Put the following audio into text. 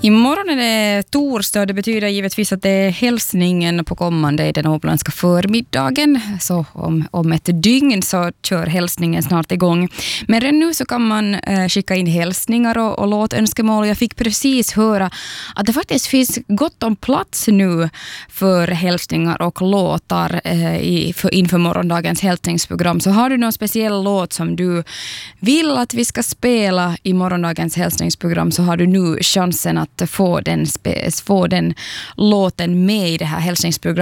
Imorgon är det torsdag och det betyder givetvis att det är hälsningen på kommande i den åboländska förmiddagen. Så om ett dygn så kör hälsningen snart igång. Men redan nu så kan man skicka in hälsningar och låtönskemål. Jag fick precis höra att det faktiskt finns gott om plats nu för hälsningar och låtar inför morgondagens hälsningsprogram. Så har du någon speciell låt som du vill att vi ska spela i morgondagens hälsningsprogram så har du nu chansen att få den låten med i det här hälsningsprogrammet.